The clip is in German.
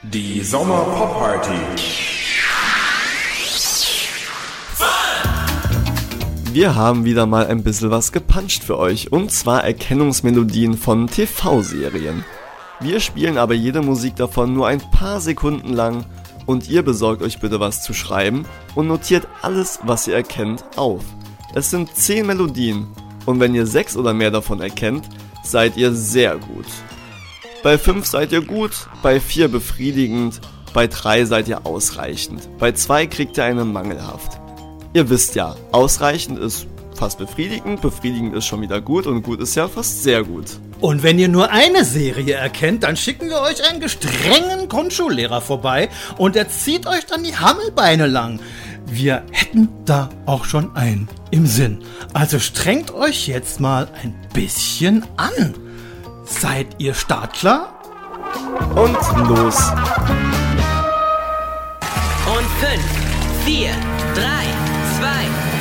Die Sommer-Pop-Party. Wir haben wieder mal ein bisschen was gepuncht für euch, und zwar Erkennungsmelodien von TV-Serien. Wir spielen aber jede Musik davon nur ein paar Sekunden lang und ihr besorgt euch bitte was zu schreiben und notiert alles, was ihr erkennt, auf. Es sind 10 Melodien und wenn ihr 6 oder mehr davon erkennt, seid ihr sehr gut. Bei 5 seid ihr gut, bei 4 befriedigend, bei 3 seid ihr ausreichend, bei 2 kriegt ihr eine mangelhaft. Ihr wisst ja, ausreichend ist fast befriedigend, befriedigend ist schon wieder gut und gut ist ja fast sehr gut. Und wenn ihr nur eine Serie erkennt, dann schicken wir euch einen gestrengen Grundschullehrer vorbei und er zieht euch dann die Hammelbeine lang. Wir hätten da auch schon einen im Sinn. Also strengt euch jetzt mal ein bisschen an. Seid ihr startklar? Und los! Und 5, 4, 3, 2,